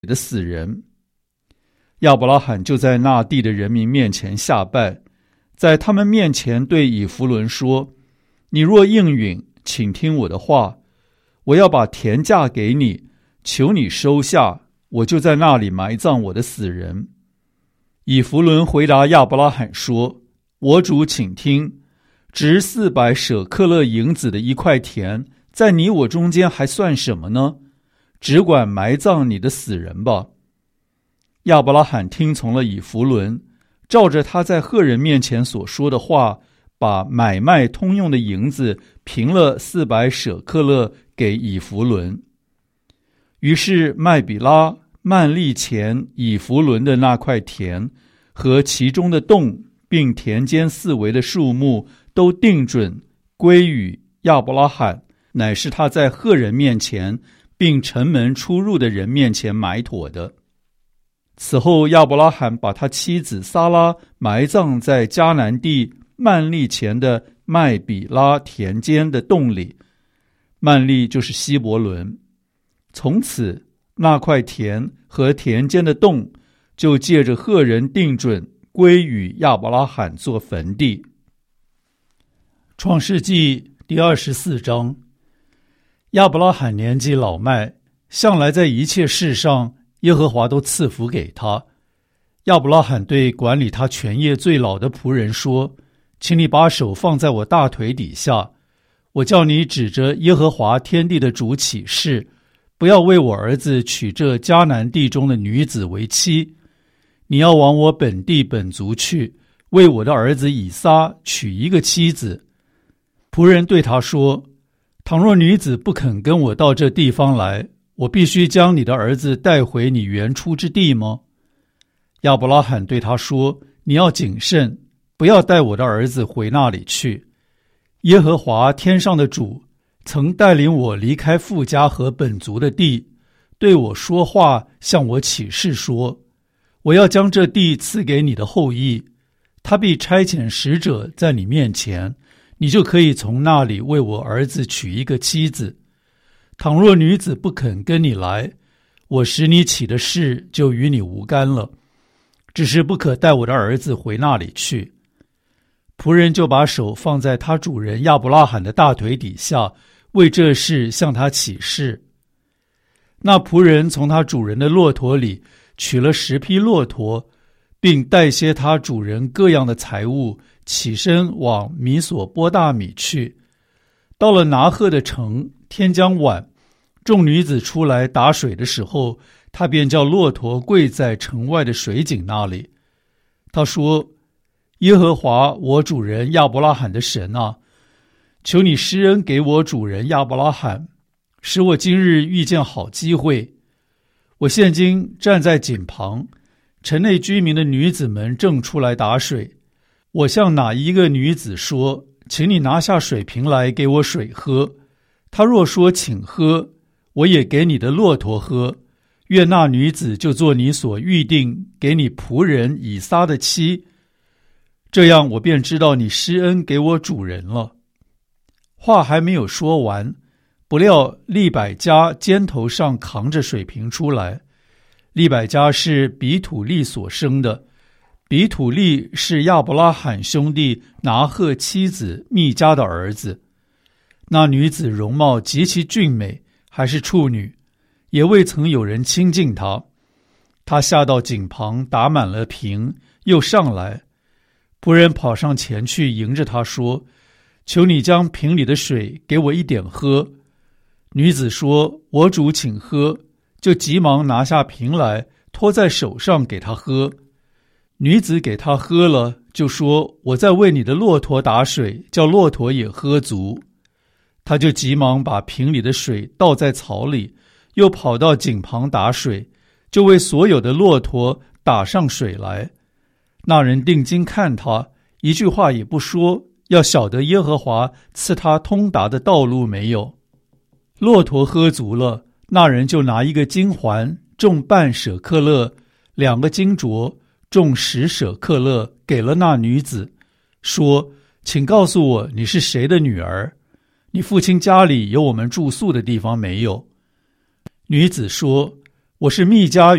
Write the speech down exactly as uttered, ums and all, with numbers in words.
的死人。亚伯拉罕就在那地的人民面前下拜，在他们面前对以弗伦说：你若应允，请听我的话，我要把田价给你，求你收下，我就在那里埋葬我的死人。以弗伦回答亚伯拉罕说：我主请听，值四百舍克勒银子的一块田，在你我中间还算什么呢？只管埋葬你的死人吧。亚伯拉罕听从了以弗伦，照着他在赫人面前所说的话，把买卖通用的银子平了四百舍克勒给以弗伦。于是麦比拉、曼利前以弗伦的那块田和其中的洞，并田间四围的树木，都定准归与亚伯拉罕，乃是他在赫人面前并城门出入的人面前埋妥的。此后亚伯拉罕把他妻子撒拉埋葬在迦南地曼利前的麦比拉田间的洞里，曼利就是希伯伦。从此那块田和田间的洞就借着赫人定准归与亚伯拉罕做坟地。创世纪第二十四章。亚伯拉罕年纪老迈，向来在一切事上耶和华都赐福给他。亚伯拉罕对管理他全业最老的仆人说：请你把手放在我大腿底下，我叫你指着耶和华天地的主起誓，不要为我儿子娶这迦南地中的女子为妻，你要往我本地本族去，为我的儿子以撒娶一个妻子。仆人对他说：倘若女子不肯跟我到这地方来，我必须将你的儿子带回你原出之地吗？亚伯拉罕对他说：你要谨慎，不要带我的儿子回那里去。耶和华天上的主曾带领我离开父家和本族的地，对我说话，向我起誓说：我要将这地赐给你的后裔，他必差遣使者在你面前，你就可以从那里为我儿子娶一个妻子。倘若女子不肯跟你来，我使你起的事就与你无干了，只是不可带我的儿子回那里去。仆人就把手放在他主人亚伯拉罕的大腿底下，为这事向他起誓。那仆人从他主人的骆驼里取了十匹骆驼，并带些他主人各样的财物，起身往米索波大米去。到了拿鹤的城，天将晚，众女子出来打水的时候，他便叫骆驼跪在城外的水井那里。他说：耶和华我主人亚伯拉罕的神啊，求你施恩给我主人亚伯拉罕，使我今日遇见好机会。我现今站在井旁，城内居民的女子们正出来打水。我向哪一个女子说：请你拿下水瓶来给我水喝，她若说请喝，我也给你的骆驼喝，愿那女子就做你所预定给你仆人以撒的妻，这样我便知道你施恩给我主人了。话还没有说完，不料利百加肩头上扛着水瓶出来。利百加是比土利所生的，比土利是亚伯拉罕兄弟拿鹤妻子密加的儿子。那女子容貌极其俊美，还是处女，也未曾有人亲近她。她下到井旁打满了瓶，又上来。仆人跑上前去迎着她说：求你将瓶里的水给我一点喝。女子说：我主请喝，就急忙拿下瓶来，托在手上给他喝。女子给他喝了，就说：我在为你的骆驼打水，叫骆驼也喝足。他就急忙把瓶里的水倒在槽里，又跑到井旁打水，就为所有的骆驼打上水来。那人定睛看他，一句话也不说，要晓得耶和华赐他通达的道路没有。骆驼喝足了，那人就拿一个金环，重半舍克勒，两个金镯，重十舍克勒，给了那女子，说：请告诉我你是谁的女儿，你父亲家里有我们住宿的地方没有？女子说： 我是密加